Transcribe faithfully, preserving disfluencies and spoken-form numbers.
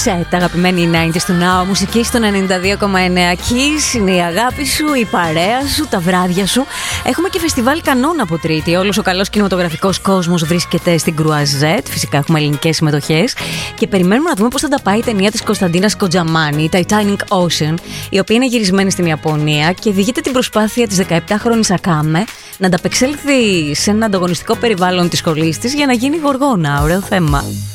Σετ, αγαπημένη ενενήντα του Now, μουσική στο ενενήντα δύο κόμμα εννέα. Kiss είναι η αγάπη σου, η παρέα σου, τα βράδια σου. Έχουμε και φεστιβάλ Κανόν από Τρίτη. Όλος ο καλός κινηματογραφικός κόσμος βρίσκεται στην Κρουαζέτ. Φυσικά έχουμε ελληνικές συμμετοχές. Και περιμένουμε να δούμε πώς θα τα πάει η ταινία της Κωνσταντίνας Κοντζαμάνη, η Titanic Ocean, η οποία είναι γυρισμένη στην Ιαπωνία και διηγείται την προσπάθεια της δεκαεπτάχρονης Ακάμε να ανταπεξέλθει σε ένα ανταγωνιστικό περιβάλλον της σχολής της για να γίνει γοργόνα. Ωραίο θέμα.